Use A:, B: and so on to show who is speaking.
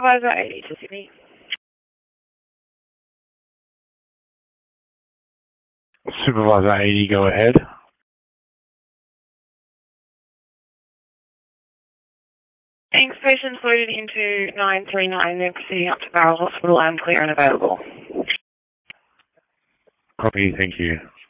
A: Supervisor 80 to Sydney.
B: Supervisor 80, go ahead.
A: Thanks. Patients loaded into 939. They're proceeding up to Barrel Hospital and clear and available.
B: Copy, thank you.